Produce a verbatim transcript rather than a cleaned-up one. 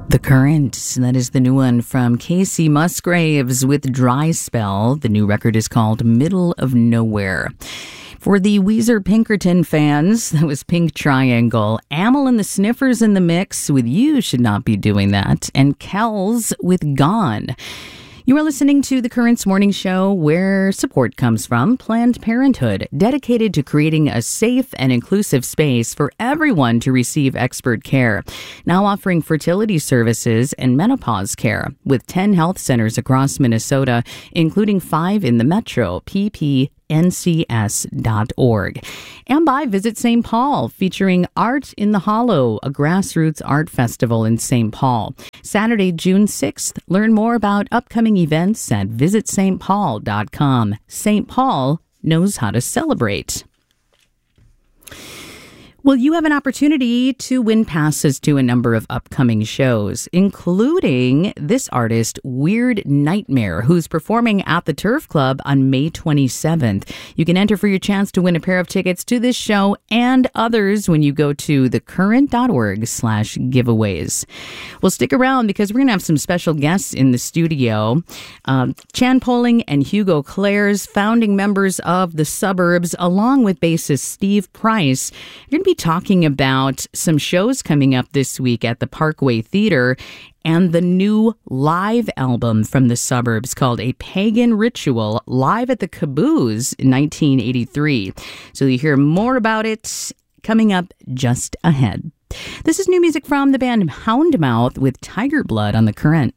The Current, that is the new one from Casey Musgraves with Dry Spell. The new record is called Middle of Nowhere. For the Weezer Pinkerton fans, that was Pink Triangle. Amyl and the Sniffers in the mix with You Should Not Be Doing That. And Kells with Gone. You are listening to The Currents Morning Show, where support comes from Planned Parenthood, dedicated to creating a safe and inclusive space for everyone to receive expert care. Now offering fertility services and menopause care with ten health centers across Minnesota, including five in the metro, p p n c s dot org. And by Visit Saint Paul, featuring Art in the Hollow, a grassroots art festival in Saint Paul. Saturday, June sixth. Learn more about upcoming events at visit st paul dot com. Saint Paul knows how to celebrate. Well, you have an opportunity to win passes to a number of upcoming shows, including this artist, Weird Nightmare, who's performing at the Turf Club on May twenty-seventh. You can enter for your chance to win a pair of tickets to this show and others when you go to thecurrent.org slash giveaways. Well, stick around because we're going to have some special guests in the studio. Um, Chan Poling and Hugo Clares, founding members of The Suburbs, along with bassist Steve Price. You're going to be talking about some shows coming up this week at the Parkway Theater and the new live album from The Suburbs called A Pagan Ritual, live at the Caboose in nineteen eighty-three. So you hear more about it coming up just ahead. This is new music from the band Houndmouth with Tiger Blood on The Current.